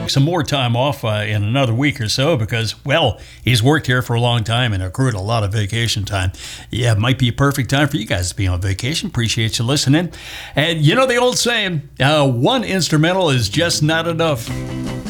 some more time off in another week or so because, well, he's worked here for a long time and accrued a lot of vacation time. Yeah, it might be a perfect time for you guys to be on vacation. Appreciate you listening. And you know the old saying, one instrumental is just not enough.